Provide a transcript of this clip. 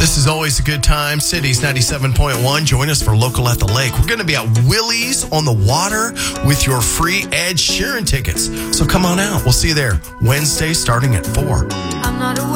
This is always a good time. Cities 97.1. Join us for Local at the Lake. We're going to be at Willie's on the Water with your free Ed Sheeran tickets. So come on out. We'll see you there Wednesday starting at 4.